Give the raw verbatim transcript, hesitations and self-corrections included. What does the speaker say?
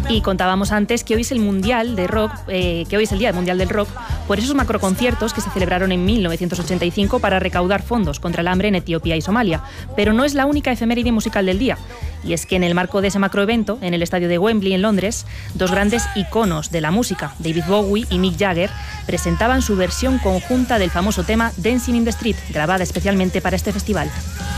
Y contábamos antes que hoy es el Mundial de Rock, eh, que hoy es el Día Mundial del Rock, por esos macroconciertos que se celebraron en mil novecientos ochenta y cinco para recaudar fondos contra el hambre en Etiopía y Somalia. Pero no es la única efeméride musical del día. Y es que en el marco de ese macroevento, en el estadio de Wembley, en Londres, dos grandes iconos de la música, David Bowie y Mick Jagger, presentaban su versión conjunta del famoso tema Dancing in the Street, grabada especialmente para este festival.